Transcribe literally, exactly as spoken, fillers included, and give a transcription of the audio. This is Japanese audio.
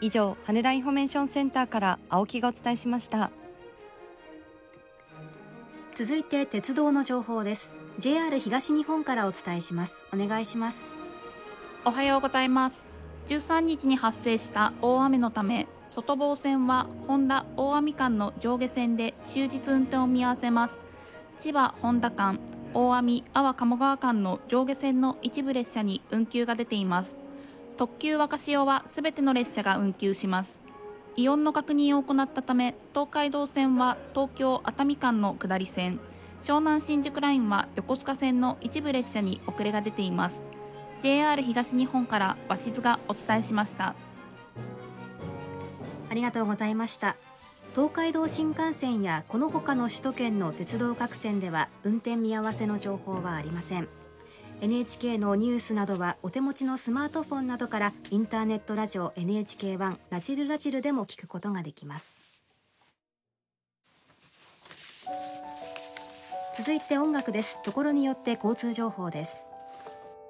以上、羽田インフォメーションセンターから青木がお伝えしました。 続いて鉄道の情報です。 ジェイアール 東日本からお伝えします。お願いします。 おはようございます。じゅうさんにちに発生した大雨のため、外房線は本田大網間の上下線で終日運転を見合わせます。千葉本田間、大網安房鴨川間の上下線の一部列車に運休が出ています。特急若潮はすべての列車が運休します。異音の確認を行ったため、東海道線は東京熱海間の下り線、湘南新宿ラインは横須賀線の一部列車に遅れが出ています。 ジェイアール 東日本から鷲津がお伝えしました。 ありがとうございました。東海道新幹線やこの他の首都圏の鉄道各線では運転見合わせの情報はありません。 エヌエイチケー のニュースなどはお手持ちのスマートフォンなどからインターネットラジオ エヌエイチケーワン ラジルラジルでも聞くことができます。続いて音楽です。ところによって交通情報です。